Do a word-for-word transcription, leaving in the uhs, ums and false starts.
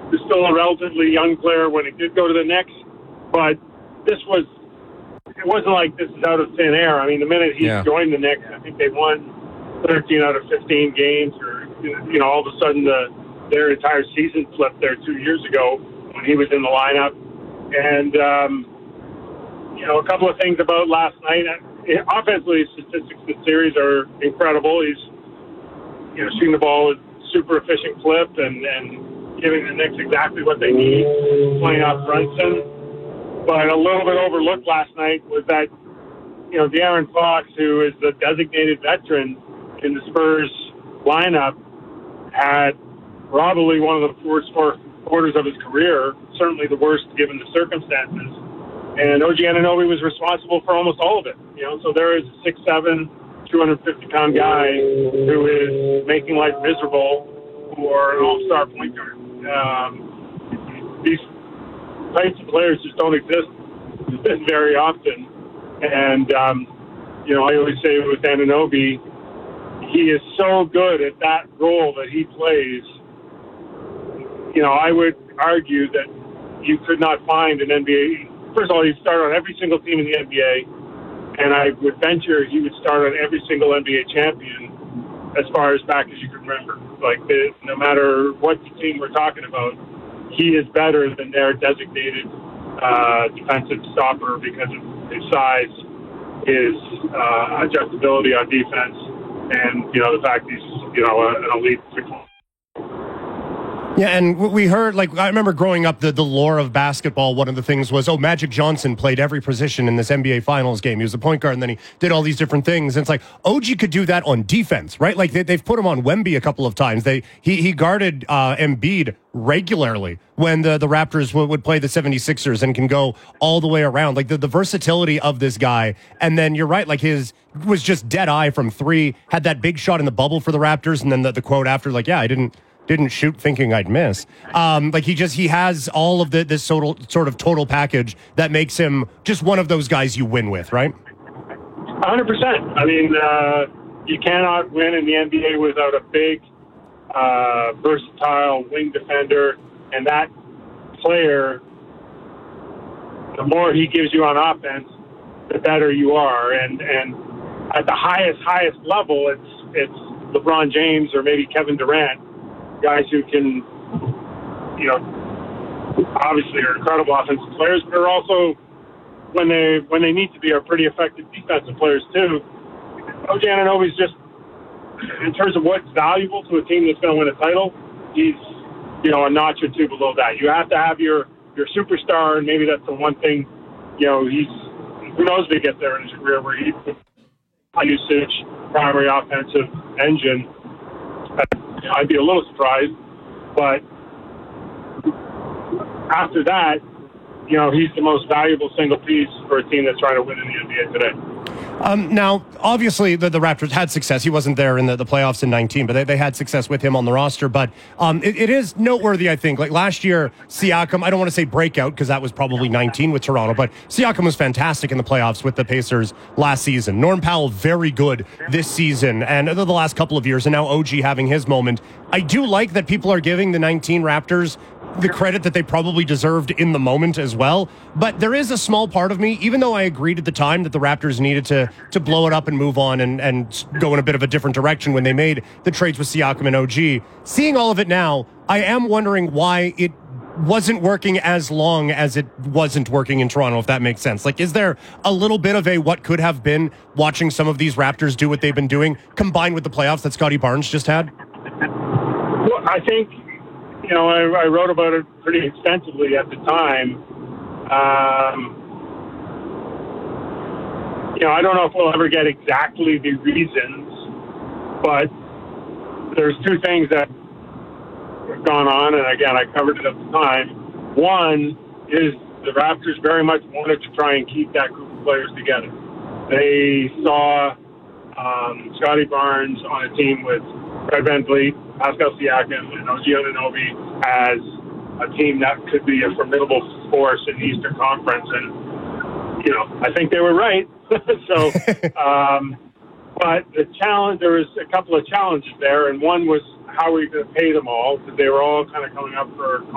was still a relatively young player when he did go to the Knicks, but this was, it wasn't like this is out of thin air. I mean, the minute he yeah. joined the Knicks, I think they won thirteen out of fifteen games, or, you know, all of a sudden the, their entire season flipped there two years ago when he was in the lineup. And, um, you know, a couple of things about last night. Offensively, his statistics this series are incredible. He's, you know, shooting the ball with super efficient clip and, and giving the Knicks exactly what they need, playing off Brunson. But a little bit overlooked last night was that, you know, De'Aaron Fox, who is the designated veteran in the Spurs lineup, had probably one of the worst four quarters of his career, certainly the worst given the circumstances. And O G Anunoby was responsible for almost all of it. You know, so there is a six seven, two hundred fifty pound guy who is making life miserable for an all-star point guard. Um, these types of players just don't exist very often. And, um, you know, I always say with Anunoby, he is so good at that role that he plays. You know, I would argue that you could not find an N B A. First of all, he'd start on every single team in the N B A, and I would venture he would start on every single N B A champion as far as back as you can remember. Like, the, no matter what team we're talking about, he is better than their designated uh, defensive stopper because of his size, his uh, adjustability on defense, and, you know, the fact he's, you know, an elite football. Yeah, and we heard, like, I remember growing up, the, the lore of basketball, one of the things was, oh, Magic Johnson played every position in this N B A Finals game. He was a point guard, and then he did all these different things. And it's like, O G could do that on defense, right? Like, they, they've put him on Wemby a couple of times. They He, he guarded uh, Embiid regularly when the, the Raptors w- would play the seventy-sixers and can go all the way around. Like, the, the versatility of this guy. And then you're right, like, his was just dead eye from three, had that big shot in the bubble for the Raptors, and then the, the quote after, like, yeah, I didn't... didn't shoot thinking I'd miss. Um, like he just, he has all of the, this total, sort of total package that makes him just one of those guys you win with, right? one hundred percent. I mean, uh, you cannot win in the N B A without a big, uh, versatile wing defender. And that player, the more he gives you on offense, the better you are. And, and at the highest, highest level, it's, it's LeBron James or maybe Kevin Durant, guys who can, you know, obviously are incredible offensive players, but are also, when they when they need to be, are pretty effective defensive players too. O G Anunoby's just, in terms of what's valuable to a team that's going to win a title, he's, you know, a notch or two below that. You have to have your, your superstar, and maybe that's the one thing, you know, he's, who knows if he gets there in his career where he's high usage, primary offensive engine. I'd be a little surprised, but after that, you know, he's the most valuable single piece for a team that's trying to win in the N B A today. Um, now, obviously, the, the Raptors had success. He wasn't there in the, the playoffs in nineteen, but they, they had success with him on the roster. But um, it, it is noteworthy, I think. Like last year, Siakam, I don't want to say breakout because that was probably nineteen with Toronto, but Siakam was fantastic in the playoffs with the Pacers last season. Norm Powell, very good this season and the last couple of years, and now O G having his moment. I do like that people are giving the nineteen Raptors the credit that they probably deserved in the moment as well. But there is a small part of me, even though I agreed at the time that the Raptors needed to to blow it up and move on and, and go in a bit of a different direction when they made the trades with Siakam and O G. Seeing all of it now, I am wondering why it wasn't working as long as it wasn't working in Toronto, if that makes sense. Like, is there a little bit of a what could have been watching some of these Raptors do what they've been doing, combined with the playoffs that Scotty Barnes just had? Well, I think, you know, I, I wrote about it pretty extensively at the time. Um, you know, I don't know if we'll ever get exactly the reasons, but there's two things that have gone on, and again, I covered it at the time. One is the Raptors very much wanted to try and keep that group of players together. They saw um, Scotty Barnes on a team with Fred VanVleet, Pascal Siakam, and O G Anunoby as a team that could be a formidable force in the Eastern Conference. And, you know, I think they were right. so, um, but the challenge, there was a couple of challenges there, and one was how are we going to pay them all, because they were all kind of coming up for